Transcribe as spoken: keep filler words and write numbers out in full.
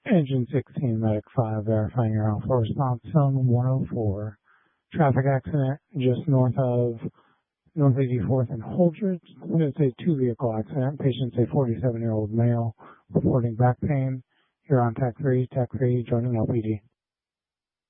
Engine sixteen, Medic five, verifying your alpha response, zone one oh four. Traffic accident just north of North eighty-fourth and Holdridge. It's a two-vehicle accident. Patient's a forty-seven-year-old male reporting back pain. You're on TAC three, TAC three, joining L P D.